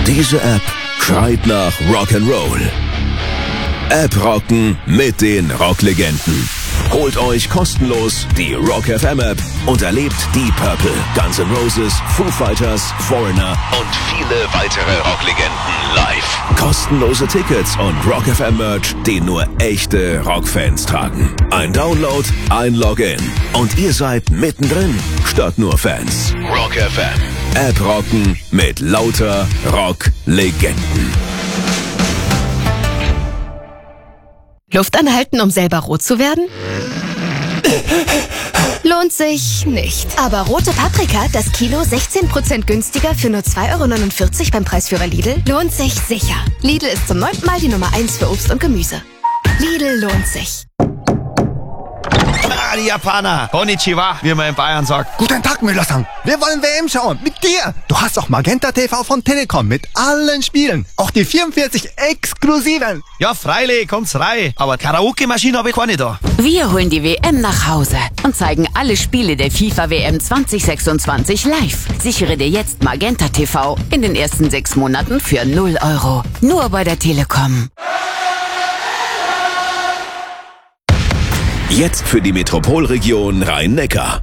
Diese App schreit nach Rock'n'Roll. App rocken mit den Rocklegenden. Holt euch kostenlos die Rock FM App und erlebt Deep Purple, Guns N' Roses, Foo Fighters, Foreigner und viele weitere Rocklegenden live. Kostenlose Tickets und Rock FM Merch, den nur echte Rockfans tragen. Ein Download, ein Login und ihr seid mittendrin, statt nur Fans. Rock FM. App rocken mit lauter Rocklegenden. Luft anhalten, um selber rot zu werden? Lohnt sich nicht. Aber rote Paprika, das Kilo 16% günstiger für nur 2,49 € beim Preisführer Lidl, lohnt sich sicher. Lidl ist zum 9. Mal die Nummer 1 für Obst und Gemüse. Lidl lohnt sich. Die Japaner. Konnichiwa, wie man in Bayern sagt. Guten Tag, Müller-san. Wir wollen WM schauen. Mit dir. Du hast auch Magenta TV von Telekom mit allen Spielen. Auch die 44 exklusiven. Ja, freilich, kommt's rein. Aber Karaoke-Maschine habe ich keine da. Wir holen die WM nach Hause und zeigen alle Spiele der FIFA WM 2026 live. Sichere dir jetzt Magenta TV in den ersten 6 Monaten für 0 €. Nur bei der Telekom. Jetzt für die Metropolregion Rhein-Neckar.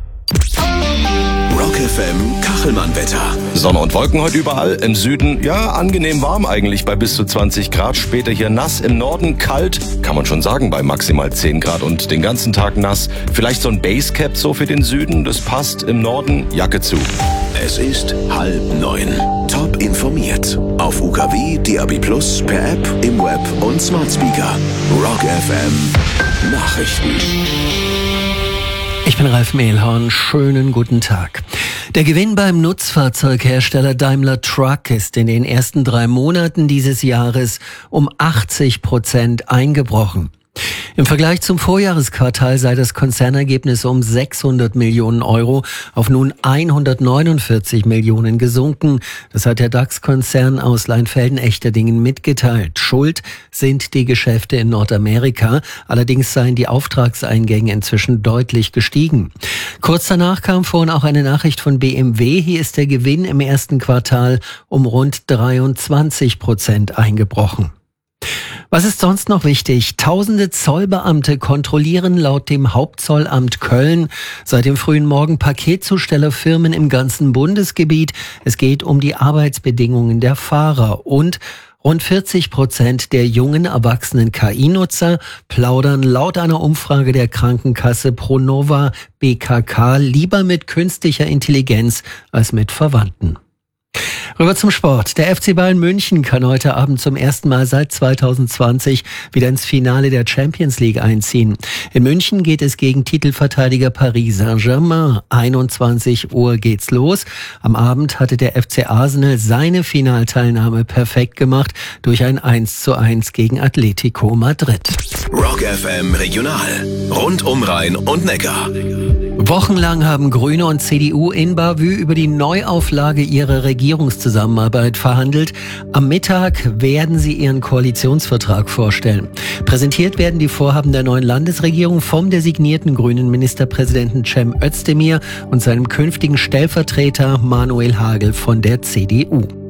Rock FM Kachelmann-Wetter. Sonne und Wolken heute überall. Im Süden, ja, angenehm warm eigentlich bei bis zu 20 Grad. Später hier nass. Im Norden kalt, kann man schon sagen, bei maximal 10 Grad und den ganzen Tag nass. Vielleicht so ein Basecap so für den Süden, das passt. Im Norden Jacke zu. Es ist 8:30. Top informiert. Auf UKW, DAB+, per App, im Web und Smart Speaker. Rock FM Nachrichten. Ich bin Ralf Mehlhorn. Schönen guten Tag. Der Gewinn beim Nutzfahrzeughersteller Daimler Truck ist in den ersten 3 Monaten dieses Jahres um 80% eingebrochen. Im Vergleich zum Vorjahresquartal sei das Konzernergebnis um 600 Millionen € auf nun 149 Millionen gesunken. Das hat der DAX-Konzern aus Leinfelden-Echterdingen mitgeteilt. Schuld sind die Geschäfte in Nordamerika. Allerdings seien die Auftragseingänge inzwischen deutlich gestiegen. Kurz danach kam vorhin auch eine Nachricht von BMW. Hier ist der Gewinn im ersten Quartal um rund 23% eingebrochen. Was ist sonst noch wichtig? Tausende Zollbeamte kontrollieren laut dem Hauptzollamt Köln seit dem frühen Morgen Paketzustellerfirmen im ganzen Bundesgebiet. Es geht um die Arbeitsbedingungen der Fahrer und rund 40% der jungen erwachsenen KI-Nutzer plaudern laut einer Umfrage der Krankenkasse Pronova BKK lieber mit künstlicher Intelligenz als mit Verwandten. Rüber zum Sport. Der FC Bayern München kann heute Abend zum ersten Mal seit 2020 wieder ins Finale der Champions League einziehen. In München geht es gegen Titelverteidiger Paris Saint-Germain. 21 Uhr geht's los. Am Abend hatte der FC Arsenal seine Finalteilnahme perfekt gemacht durch ein 1:1 gegen Atletico Madrid. Rock FM Regional. Rund um Rhein und Neckar. Wochenlang haben Grüne und CDU in Bavü über die Neuauflage ihrer Regierungszusammenarbeit verhandelt. Am Mittag werden sie ihren Koalitionsvertrag vorstellen. Präsentiert werden die Vorhaben der neuen Landesregierung vom designierten grünen Ministerpräsidenten Cem Özdemir und seinem künftigen Stellvertreter Manuel Hagel von der CDU.